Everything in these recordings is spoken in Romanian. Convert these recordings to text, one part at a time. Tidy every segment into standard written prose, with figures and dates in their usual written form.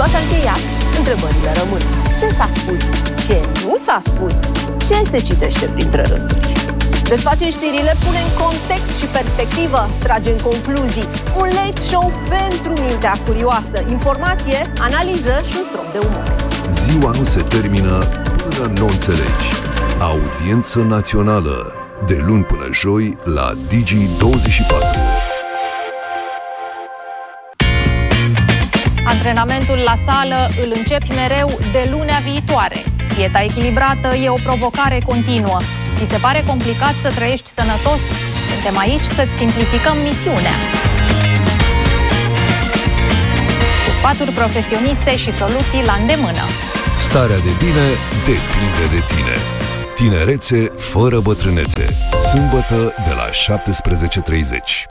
Ziua s-a încheiat, întrebările rămân. Ce s-a spus? Ce nu s-a spus? Ce se citește printre rânduri? Desfacem știrile, punem context și perspectivă, tragem concluzii. Un late show pentru mintea curioasă. Informație, analiză și un strop de umor. Ziua nu se termină până nu înțelegi. Audiență națională. De luni până joi la Digi24. Antrenamentul la sală îl începi mereu de lunea viitoare. Dieta echilibrată e o provocare continuă. Ți se pare complicat să trăiești sănătos? Suntem aici să-ți simplificăm misiunea. Cu sfaturi profesioniste și soluții la îndemână. Starea de bine depinde de tine. Tinerețe fără bătrânețe. Sâmbătă de la 17:30.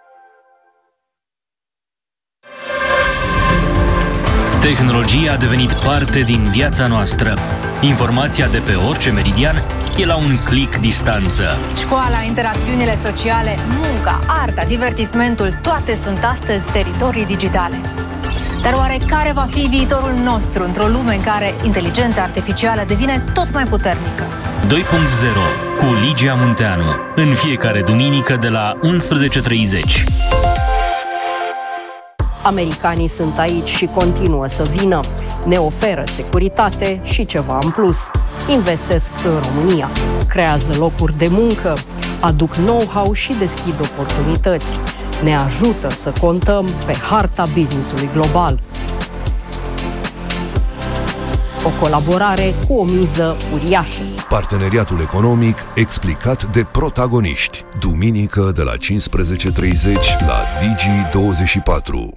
Tehnologia a devenit parte din viața noastră. Informația de pe orice meridian e la un click distanță. Școala, interacțiunile sociale, munca, arta, divertismentul, toate sunt astăzi teritorii digitale. Dar oare care va fi viitorul nostru într-o lume în care inteligența artificială devine tot mai puternică? 2.0 cu Ligia Munteanu. În fiecare duminică de la 11:30. Americanii sunt aici și continuă să vină. Ne oferă securitate și ceva în plus. Investesc în România, creează locuri de muncă, aduc know-how și deschid oportunități. Ne ajută să contăm pe harta business-ului global. O colaborare cu o miză uriașă. Parteneriatul economic explicat de protagoniști. Duminică de la 15:30 la Digi24.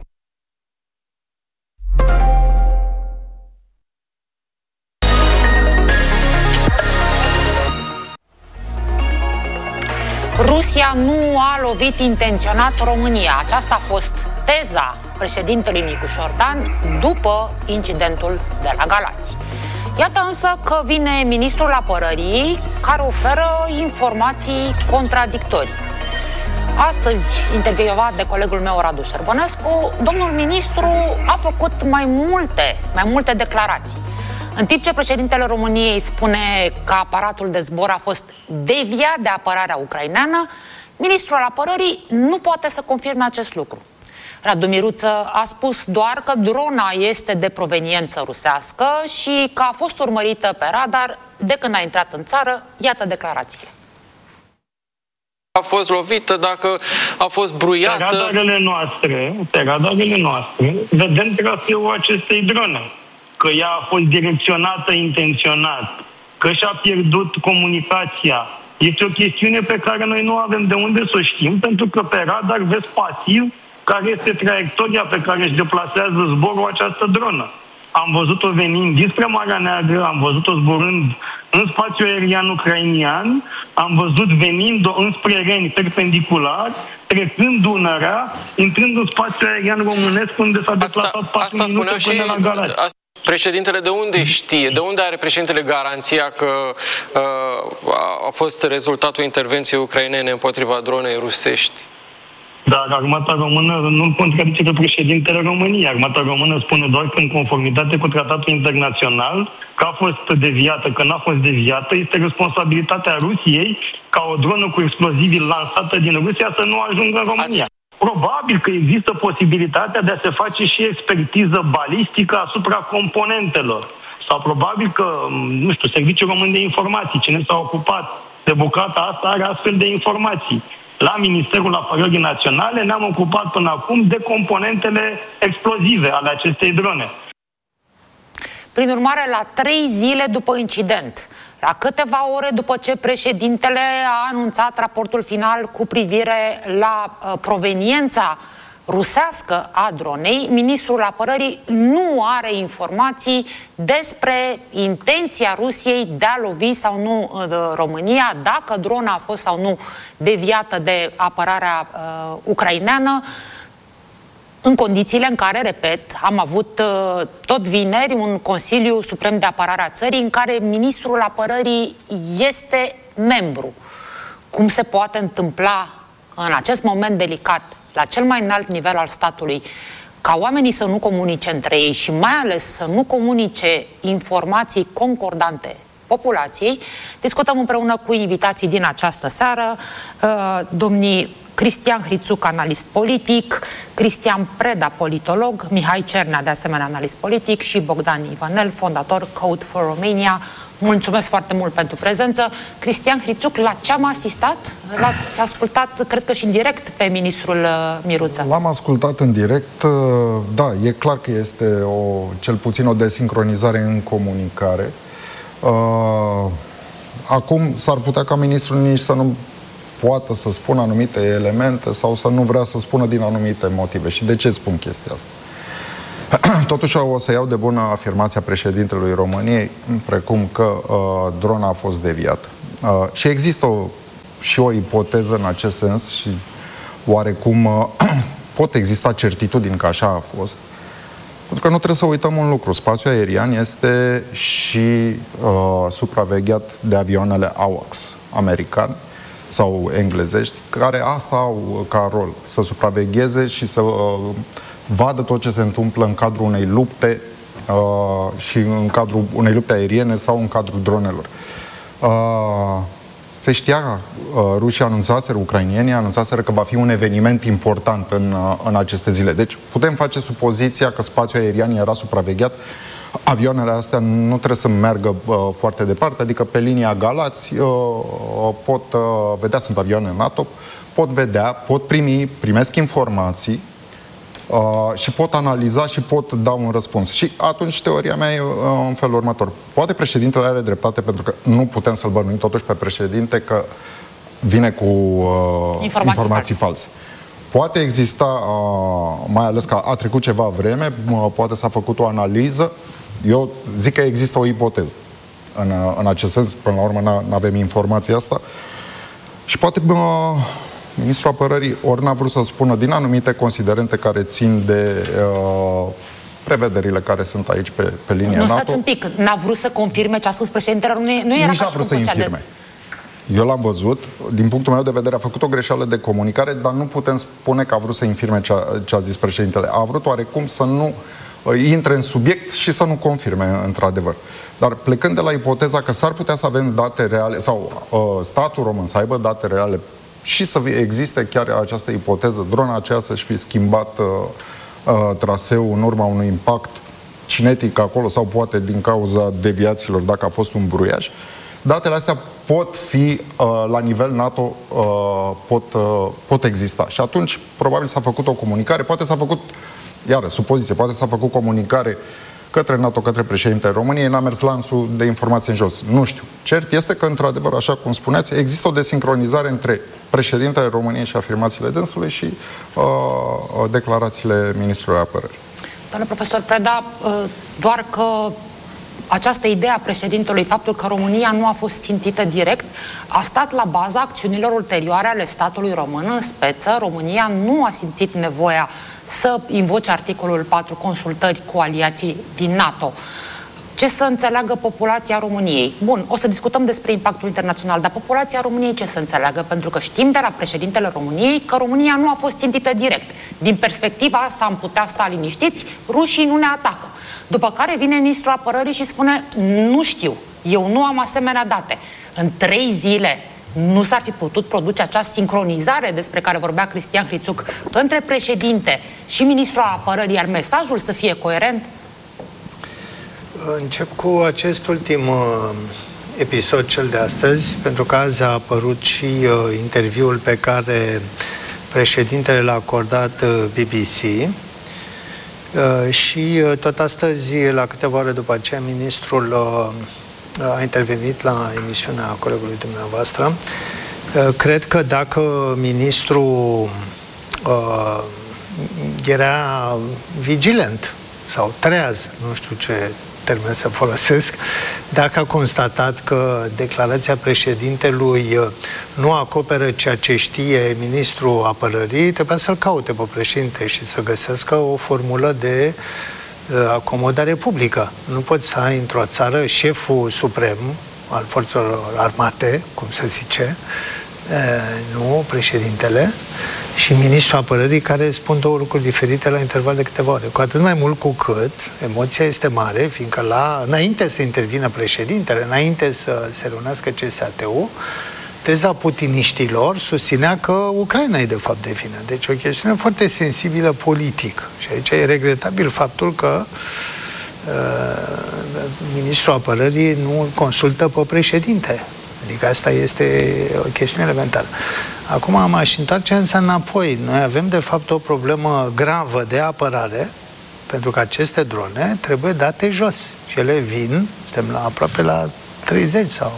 Rusia nu a lovit intenționat România. Aceasta a fost teza președintelui Nicu Șordan după incidentul de la Galați. Iată însă că vine ministrul apărării care oferă informații contradictorii. Astăzi, intervievat de colegul meu Radu Șerbănescu, domnul ministru a făcut mai multe declarații. În timp ce președintele României spune că aparatul de zbor a fost deviat de apărarea ucraineană, ministrul apărării nu poate să confirme acest lucru. Radu Miruță a spus doar că drona este de proveniență rusească și că a fost urmărită pe radar de când a intrat în țară. Iată declarațiile. A fost lovită, dacă a fost bruiată. Pe radarele noastre vedem traseul acestei drone. Că ea a fost direcționată intenționat, că și-a pierdut comunicația. Este o chestiune pe care noi nu avem de unde să o știm, pentru că pe radar vezi pasiv care este traiectoria pe care își deplasează zborul această dronă. Am văzut-o venind dinspre Marea Neagră, am văzut-o zburând în spațiul aerian ucrainian, am văzut venind înspre Reni perpendicular, trecând Dunărea, intrând în spațiul aerian românesc unde s-a deplasat 4 minute până la Galați. Președintele de unde știe? De unde are președintele garanția că a fost rezultatul intervenției ucrainene împotriva dronei rusești? Dar armata română nu contradice pe președintele României. Armata română spune doar că în conformitate cu tratatul internațional că a fost deviată, că n-a fost deviată, este responsabilitatea Rusiei ca o dronă cu explozivi lansată din Rusia să nu ajungă în România. Probabil că există posibilitatea de a se face și expertiză balistică asupra componentelor. Sau probabil că, nu știu, Serviciul Român de Informații, cine s-a ocupat de bucata asta, are astfel de informații. La Ministerul Apărării Naționale ne-am ocupat până acum de componentele explozive ale acestei drone. Prin urmare, la 3 zile după incident, la câteva ore după ce președintele a anunțat raportul final cu privire la proveniența rusească a dronei, ministrul apărării nu are informații despre intenția Rusiei de a lovi sau nu România, dacă drona a fost sau nu deviată de apărarea ucraineană, în condițiile în care, repet, am avut tot vineri un Consiliu Suprem de Apărare a țării în care ministrul apărării este membru. Cum se poate întâmpla în acest moment delicat, la cel mai înalt nivel al statului, ca oamenii să nu comunice între ei și mai ales să nu comunice informații concordante populației, discutăm împreună cu invitații din această seară, domnii Cristian Hrițuc, analist politic, Cristian Preda, politolog, Mihai Cernea, de asemenea analist politic, și Bogdan Ivanel, fondator Code for Romania. Mulțumesc foarte mult pentru prezență. Cristian Hrițuc, la ce am asistat? L-ați ascultat, cred că și în direct, pe ministrul Miruță. L-am ascultat în direct. Da, e clar că este cel puțin o desincronizare în comunicare. Acum s-ar putea ca ministrul nici să nu poată să spună anumite elemente sau să nu vrea să spună din anumite motive. Și de ce spun chestia asta? Totuși o să iau de bună afirmația președintelui României, precum că drona a fost deviată. Și există și o ipoteză în acest sens și oarecum pot exista certitudini că așa a fost. Pentru că nu trebuie să uităm un lucru. Spațiul aerian este și supravegheat de avioanele AWACS americani sau englezești, care asta au ca rol, să supravegheze și să vadă tot ce se întâmplă în cadrul unei lupte și în cadrul unei lupte aeriene sau în cadrul dronelor. Se știa, rușii anunțaseră, ucrainienii anunțaseră că va fi un eveniment important în aceste zile. Deci putem face supoziția că spațiul aerian era supravegheat. Avioanele astea nu trebuie să meargă foarte departe, adică pe linia pot vedea, sunt avioane NATO, pot vedea, primesc informații și pot analiza și pot da un răspuns. Și atunci teoria mea e în felul următor. Poate președintele are dreptate, pentru că nu putem să-l bănuim totuși pe președinte că vine cu informații false. Poate exista, mai ales că a trecut ceva vreme, poate s-a făcut o analiză. Eu zic că există o ipoteză în acest sens. Până la urmă nu avem informația asta. Și poate ministrul apărării ori n-a vrut să spună din anumite considerente care țin de prevederile care sunt aici pe linia NATO. Nu, stați un pic. N-a vrut să confirme ce a spus președintele? Nu era nici n-a vrut să infirme. Eu l-am văzut. Din punctul meu de vedere a făcut o greșeală de comunicare, dar nu putem spune că a vrut să infirme ce a zis președintele. A vrut oarecum să nu intre în subiect și să nu confirme într-adevăr. Dar plecând de la ipoteza că s-ar putea să avem date reale sau statul român să aibă date reale și să existe chiar această ipoteză, drona aceea să-și fi schimbat traseul în urma unui impact cinetic acolo sau poate din cauza deviațiilor dacă a fost un bruiaj, datele astea pot fi la nivel NATO, pot exista. Și atunci probabil s-a făcut o comunicare, poate s-a făcut, iară, supoziție, poate s-a făcut comunicare către NATO, către președintele României, n-a mers lanțul de informații în jos. Nu știu. Cert este că, într-adevăr, așa cum spuneați, există o desincronizare între președintele României și afirmațiile dânsului și declarațiile ministrului apărării. Doamne profesor Preda, doar că această idee a președintelui, faptul că România nu a fost țintită direct, a stat la baza acțiunilor ulterioare ale statului român. În speță, România nu a simțit nevoia să invoce articolul 4, consultări cu aliații din NATO. Ce să înțeleagă populația României? Bun, o să discutăm despre impactul internațional, dar populația României ce să înțeleagă? Pentru că știm de la președintele României că România nu a fost țintită direct. Din perspectiva asta am putea sta liniștiți, rușii nu ne atacă. După care vine ministrul apărării și spune, nu știu, eu nu am asemenea date. În 3 zile nu s-ar fi putut produce acea sincronizare despre care vorbea Cristian Hrițuc între președinte și ministrul apărării, iar mesajul să fie coerent? Încep cu acest ultim episod, cel de astăzi, pentru că azi a apărut și interviul pe care președintele l-a acordat BBC. Și tot astăzi, la câteva ore după aceea, ministrul a intervenit la emisiunea colegului dumneavoastră. Cred că dacă ministrul era vigilent sau treaz, nu știu ce termen să folosesc, dacă a constatat că declarația președintelui nu acoperă ceea ce știe ministrul apărării, trebuia să-l caute pe președinte și să găsească o formulă de acomodare publică. Nu poți să ai într-o țară șeful suprem al forțelor armate, cum se zice, nu președintele, și ministrul apărării, care spun două lucruri diferite la interval de câteva ore. Cu atât mai mult cu cât emoția este mare, fiindcă înainte să intervină președintele, înainte să se reunească CSAT-ul, teza putiniștilor susținea că Ucraina e de fapt de vină. Deci o chestiune foarte sensibilă politic. Și aici e regretabil faptul că ministrul apărării nu îl consultă pe președinte. Adică asta este o chestiune elementară. Acum m-aș întoarce însă înapoi. Noi avem de fapt o problemă gravă de apărare, pentru că aceste drone trebuie date jos. Și ele vin, suntem aproape la 30 sau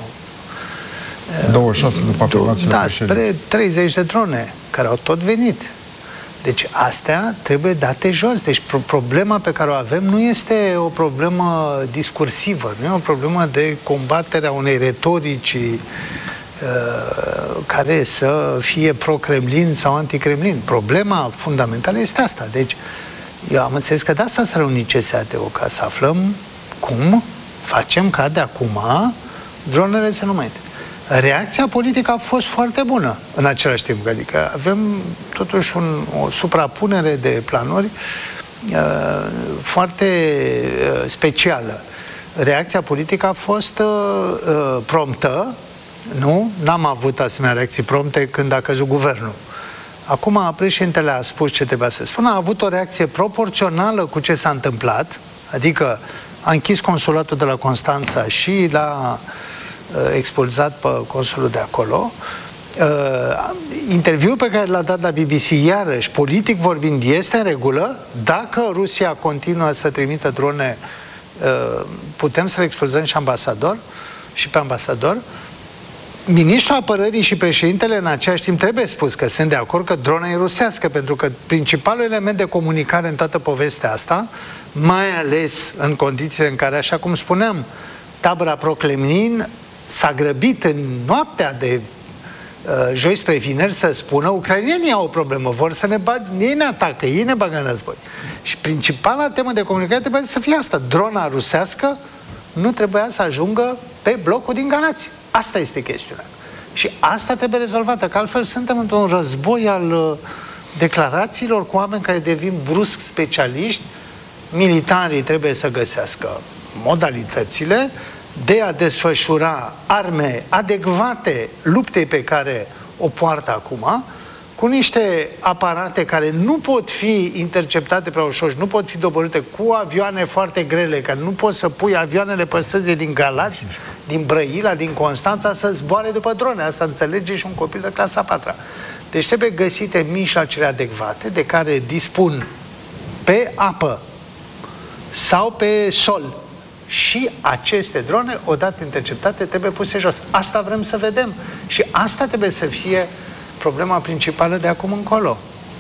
26 după afirmațiile președinte. Spre 30 de drone care au tot venit. Deci astea trebuie date jos. Deci problema pe care o avem nu este o problemă discursivă, nu e o problemă de combaterea unei retorici care să fie pro-Kremlin sau anti-Kremlin. Problema fundamentală este asta. Deci eu am înțeles că de asta s-a reunit CSAT-ul, ca să aflăm cum facem ca de acum dronele să nu mai intre. Reacția politică a fost foarte bună în același timp. Adică avem totuși o suprapunere de planuri foarte specială. Reacția politică a fost promptă. Nu? N-am avut asemenea reacții prompte când a căzut guvernul. Acum președintele a spus ce trebuia să spună, a avut o reacție proporțională cu ce s-a întâmplat, adică a închis consulatul de la Constanța și l-a expulzat pe consulul de acolo. Interviul pe care l-a dat la BBC, iarăși, politic vorbind, este în regulă. Dacă Rusia continuă să trimită drone, putem să-l expulzăm și ambasador și pe ambasador. Ministrul apărării și președintele în același timp trebuie spus că sunt de acord că drona e rusească, pentru că principalul element de comunicare în toată povestea asta, mai ales în condițiile în care, așa cum spuneam, tabăra pro-Kremlin s-a grăbit în noaptea de joi spre vineri să spună ucrainenii au o problemă, vor să ne bag, ei ne atacă, ei ne bagă în război. Și principala temă de comunicare trebuia să fie asta. Drona rusească nu trebuia să ajungă pe blocul din Galați. Asta este chestiunea. Și asta trebuie rezolvată, că altfel suntem într-un război al declarațiilor cu oameni care devin brusc specialiști. Militarii trebuie să găsească modalitățile de a desfășura arme adecvate luptei pe care o poartă acum, cu niște aparate care nu pot fi interceptate prea ușor și nu pot fi doborâte, cu avioane foarte grele, că nu poți să pui avioanele pe străzi din Galați, din Brăila, din Constanța, să zboare după drone. Asta înțelege și un copil de clasa 4-a. Deci trebuie găsite mijloacele adecvate de care dispun pe apă sau pe sol. Și aceste drone, odată interceptate, trebuie puse jos. Asta vrem să vedem. Și asta trebuie să fie problema principală de acum încolo.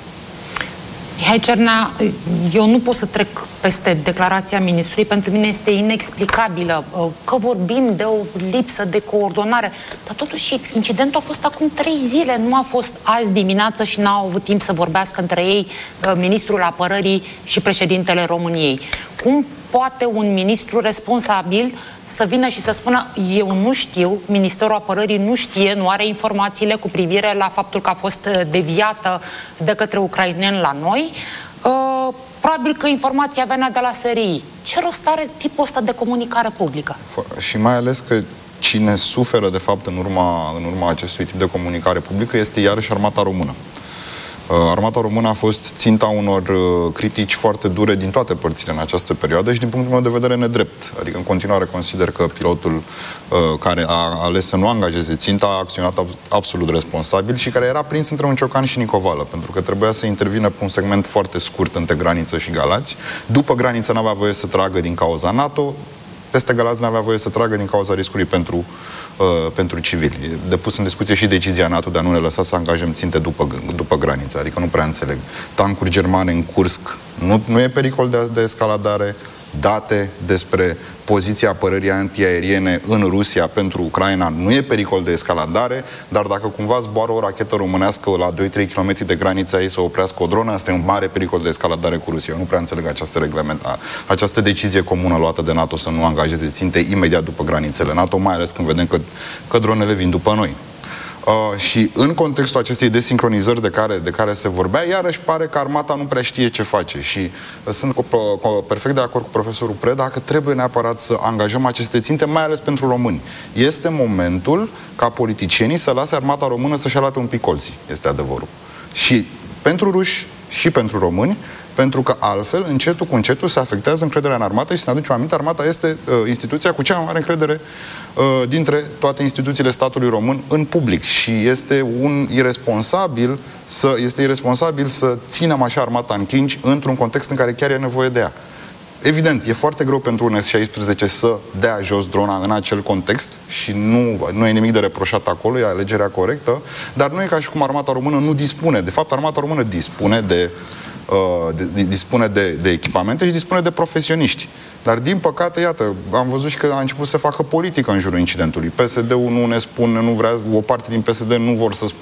Mihai Cernea, eu nu pot să trec peste declarația ministrului, pentru mine este inexplicabilă, că vorbim de o lipsă de coordonare, dar totuși incidentul a fost acum 3 zile, nu a fost azi dimineață și n-au avut timp să vorbească între ei ministrul apărării și președintele României. Cum poate un ministru responsabil să vină și să spună eu nu știu, Ministerul Apărării nu știe, nu are informațiile cu privire la faptul că a fost deviată de către ucraineni la noi? Probabil că informația venea de la SRI. Ce rost are tipul ăsta de comunicare publică? Și mai ales că cine suferă de fapt în urma acestui tip de comunicare publică este iarăși Armata Română. Armata Română a fost ținta unor critici foarte dure din toate părțile în această perioadă și din punctul meu de vedere nedrept. Adică în continuare consider că pilotul care a ales să nu angajeze ținta a acționat absolut responsabil și care era prins între un ciocan și nicovală, pentru că trebuia să intervină pe un segment foarte scurt între graniță și Galați. După graniță n-avea voie să tragă din cauza NATO, peste Galați n-avea voie să tragă din cauza riscului pentru civili. Depus în discuție și decizia NATO de a nu ne lăsa să angajăm ținte după graniță. Adică nu prea înțeleg. Tancuri germane în Kursk nu e pericol de escaladare. Date despre poziția apărării antiaeriene în Rusia pentru Ucraina nu e pericol de escaladare, dar dacă cumva zboară o rachetă românească la 2-3 km de granița ei să oprească o dronă, asta e un mare pericol de escaladare cu Rusia. Eu nu prea înțeleg această decizie comună luată de NATO să nu angajeze ținte imediat după granițele NATO, mai ales când vedem că dronele vin după noi. Și în contextul acestei desincronizări de care se vorbea, iarăși pare că armata nu prea știe ce face. Și sunt perfect de acord cu profesorul Preda că trebuie neapărat să angajăm aceste ținte, mai ales pentru români. Este momentul ca politicienii să lase armata română să-și arate un pic colții, este adevărul. Și pentru ruși și pentru români, pentru că altfel, încetul cu încetul, se afectează încrederea în armată și să ne aducem aminte, armata este instituția cu cea mai mare încredere dintre toate instituțiile statului român în public și este irresponsabil să ținem așa armata în clinci într-un context în care chiar e nevoie de ea. Evident, e foarte greu pentru un F-16 să dea jos drona în acel context și nu e nimic de reproșat acolo, e alegerea corectă, dar nu e ca și cum armata română nu dispune. De fapt, armata română dispune de echipamente și dispune de profesioniști. Dar, din păcate, iată, am văzut și că a început să facă politică în jurul incidentului. PSD-ul nu ne spune, nu vrea, o parte din PSD nu vor să spună